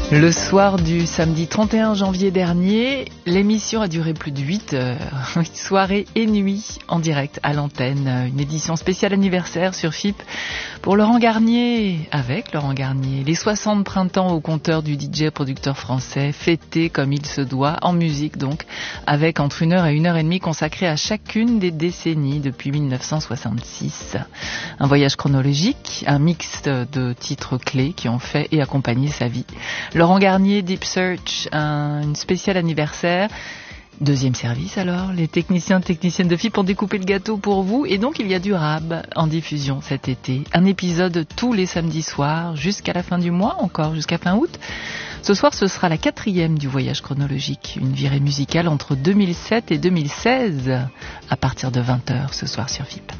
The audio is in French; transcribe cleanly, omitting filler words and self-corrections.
Le soir du samedi 31 janvier dernier, l'émission a duré plus de 8 heures. Soirée et nuit en direct à l'antenne. Une édition spéciale anniversaire sur FIP pour Laurent Garnier, avec Laurent Garnier. Les 60 printemps au compteur du DJ producteur français, fêtés comme il se doit, en musique donc, avec entre 1 heure et 1 heure et demie consacrée à chacune des décennies depuis 1966. Un voyage chronologique, un mix de titres clés qui ont fait et accompagné sa vie. Laurent Garnier, Deep Search, une spéciale anniversaire. Deuxième service alors, les techniciennes de FIP ont découpé le gâteau pour vous et donc il y a du rap en diffusion cet été. Un épisode tous les samedis soirs jusqu'à la fin du mois, encore jusqu'à fin août. Ce soir ce sera la 4e du voyage chronologique, une virée musicale entre 2007 et 2016 à partir de 20h ce soir sur FIP.